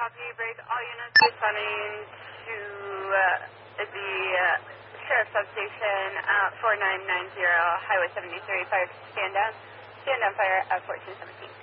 copy, break. All units responding to the sheriff's substation at 4990 Highway 73. Fire, stand down fire at 1417.